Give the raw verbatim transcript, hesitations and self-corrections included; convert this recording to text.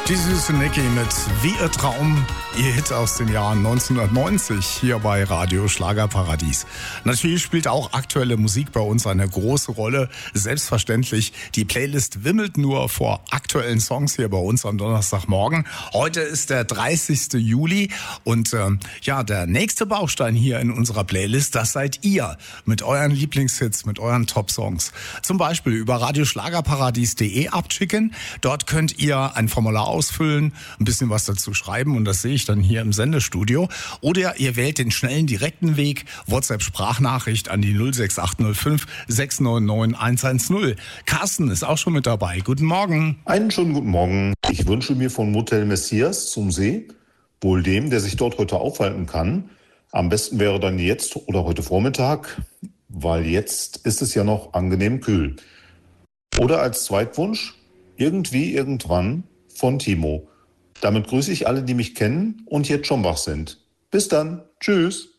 Die süße Niki mit Wie ihr Traum, ihr Hit aus dem Jahr neunzehnhundertneunzig hier bei Radio Schlagerparadies. Natürlich spielt auch aktuelle Musik bei uns eine große Rolle. Selbstverständlich, die Playlist wimmelt nur vor aktuellen Songs hier bei uns am Donnerstagmorgen. Heute ist der dreißigste Juli und äh, ja, der nächste Baustein hier in unserer Playlist, das seid ihr mit euren Lieblingshits, mit euren Top-Songs. Zum Beispiel über radioschlagerparadies punkt de abschicken. Dort könnt ihr ein Formular ausfüllen, ein bisschen was dazu schreiben und das sehe ich dann hier im Sendestudio. Oder ihr wählt den schnellen, direkten Weg, WhatsApp-Sprachnachricht an die null sechs acht null fünf sechs neun neun eins eins null. Carsten ist auch schon mit dabei. Guten Morgen. Einen schönen guten Morgen. Ich wünsche mir von Motel Messias zum See, wohl dem, der sich dort heute aufhalten kann. Am besten wäre dann jetzt oder heute Vormittag, weil jetzt ist es ja noch angenehm kühl. Oder als Zweitwunsch, irgendwie, irgendwann von Timo. Damit grüße ich alle, die mich kennen und jetzt schon wach sind. Bis dann. Tschüss.